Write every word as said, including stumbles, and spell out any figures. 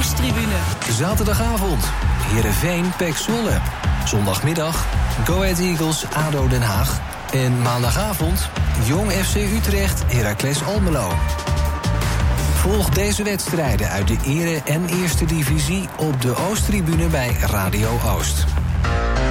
Oosttribune. Zaterdagavond, Heerenveen P E C Zwolle. Zondagmiddag, Go Ahead Eagles A D O Den Haag. En maandagavond, Jong F C Utrecht Heracles Almelo. Volg deze wedstrijden uit de Ere- en Eerste Divisie op de Oosttribune bij Radio Oost.